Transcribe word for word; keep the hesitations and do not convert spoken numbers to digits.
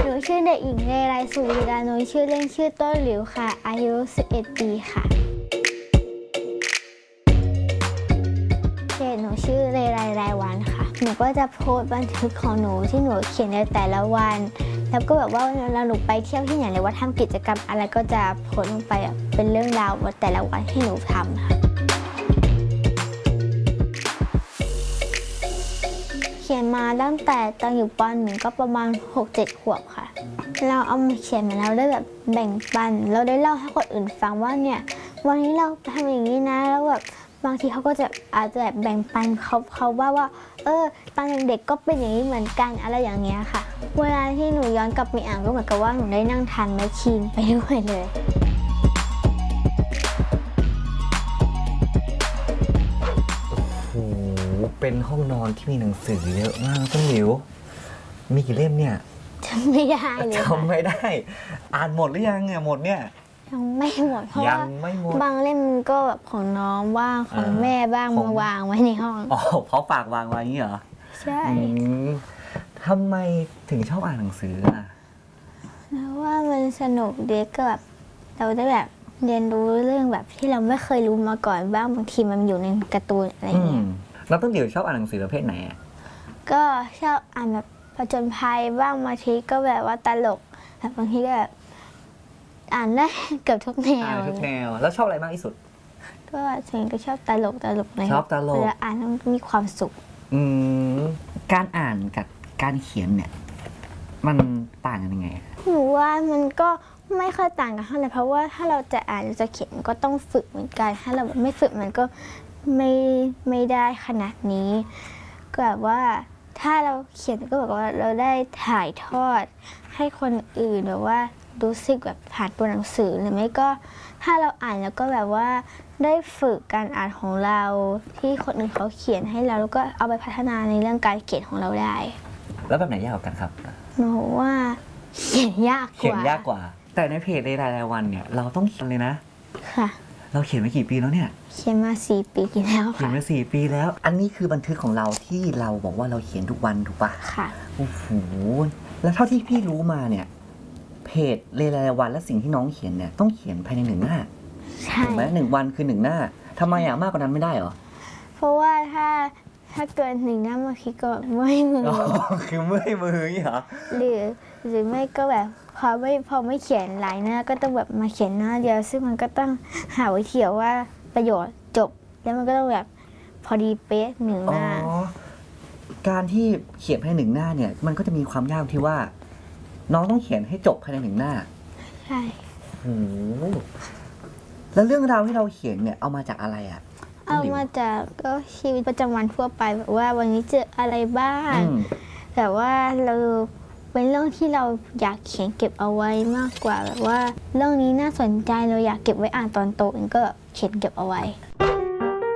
นูชื่อเด็กหญิงเลไลสุริดานุชื่อเล่นชื่อต้นหลิวค่ะ อายุสิบเอ็ดปีค่ะเพจหนูชื่อเลไลรายวันค่ะหนูก็จะโพสต์บันทึกของหนูที่หนูเขียนในแต่ละวันแล้วก็แบบว่าเวลาหนูไปเที่ยวที่ไหนหรือว่าทำกิจกรรมอะไรก็จะโพสต์ลงไปเป็นเรื่องราวแต่ละวันที่หนูทำค่ะเขียนมาตั้งแต่ตอนอยู่ป.หนึ่งก็ประมาณ หกเจ็ด ขวบค่ะเราเอามาเขียนมาแล้วได้แบบแบ่งปันเราได้เล่าให้คนอื่นฟังว่าเนี่ยวันนี้เราทำอย่างนี้นะแล้วแบบบางทีเขาก็จะอาจจะแบบแบ่งปันเขาเขาว่าว่าเออตอนเด็กๆก็เป็นอย่างนี้เหมือนกันอะไรอย่างเงี้ยค่ะเวลาที่หนูย้อนกลับไปอ่านก็เหมือนกับว่าหนูได้นั่งทานแมชชีนไปด้วยเลยโอ้โหเป็นห้องนอนที่มีหนังสือเยอะมากต้นหลิวมีกี่เล่มเนี่ยจำไม่ได้เลยจำไม่ได้อ่านหมดหรือยังเนี่ยหมดเนี่ยยังไม่หมดเพราะว่าบางเล่มก็แบบของน้องบ้างของแม่บ้างมาวางไว้ในห้องอ๋อเพราะฝากวางไว้อย่างนี้เหรอใช่ทำไมถึงชอบอ่านหนังสืออ่ะเพราะว่ามันสนุกดีก็แบบเราได้แบบเรียนรู้เรื่องแบบที่เราไม่เคยรู้มาก่อนบ้างบางทีมันอยู่ในการ์ตูนอะไรอย่างเงี้ยแล้วต้นเดี่ยวชอบอ่านหนังสือประเภทไหนอ่ะก็ชอบอ่านแบบผจญภัยบ้างบางทีก็แบบว่าตลกแบบบางทีก็แบบอ่านได้เกือบทุกแนวทุกแนวแล้วชอบอะไรมากที่สุดก็ส่วนก็ชอบตลกตลกเลยชอบตลกเวลาอ่านแล้วมีความสุขอืมการอ่านกับการเขียนเนี่ยมันต่างกันยังไงหนูว่ามันก็ไม่ค่อยต่างกันเท่าไหร่เพราะว่าถ้าเราจะอ่านจะเขียนก็ต้องฝึกเหมือนกันถ้าเราไม่ฝึกมันก็ไม่ไม่ได้ขนาดนี้ก็แบบว่าถ้าเราเขียนก็แบบว่าเราได้ถ่ายทอดให้คนอื่นแบบว่ารู้สึกแบบผ่านตัวหนังสือหรือไม่ก็ถ้าเราอ่านแล้วก็แบบว่าได้ฝึกการอ่านของเราที่คนอื่นเขาเขียนให้เราแล้วก็เอาไปพัฒนาในเรื่องการเขียนของเราได้แล้วแบบไหนยากกว่ากันครับหนูว่าเขียนยากกว่าเขียนยากกว่าแต่ในเพจในรายวันเนี่ยเราต้องเขียนเลยนะค่ะเราเขียนมากี่ปีแล้วเนี่ยเขียนมาสี่ปีแล้วค่ะเขียนมาสี่ปีแล้วอันนี้คือบันทึกของเราที่เราบอกว่าเราเขียนทุกวันถูกปะค่ะโอ้โหแล้วเท่าที่พี่รู้มาเนี่ยเพจเรรายวันและสิ่งที่น้องเขียนเนี่ยต้องเขียนภายในหนึ่งหน้าถูกไหมหนึ่งวันคือหนึ่งหน้าทำไมอ่ะมากกว่านั้นไม่ได้เหรอเพราะว่าถ้าถ้าเกินหนึ่งหน้าบางทีก็เมื่อยมือคือเมื่อยมืออย่างนี้เหรอหรือหรือไม่ก็แบบพอไม่พอไม่เขียนหลายหน้าก็ต้องแบบมาเขียนหน้าเดียวซึ่งมันก็ต้องหาวิธีว่าประโยชน์จบแล้วมันก็ต้องแบบพอดีเป๊ะหนึ่งหน้าการที่เขียนภายในหนึ่งหน้าเนี่ยมันก็จะมีความยากที่ว่าน้องต้องเขียนให้จบภายในหนึ่งหน้าใช่โอ้แล้วเรื่องราวที่เราเขียนเนี่ยเอามาจากอะไรอ่ะเอามาจากก็ชีวิตประจำวันทั่วไปแบบว่าวันนี้เจออะไรบ้างแต่ว่าเราเป็นเรื่องที่เราอยากเขียนเก็บเอาไว้มากกว่าแบบว่าเรื่องนี้น่าสนใจเราอยากเก็บไว้อ่านตอนโตก็เขียนเก็บเอาไว้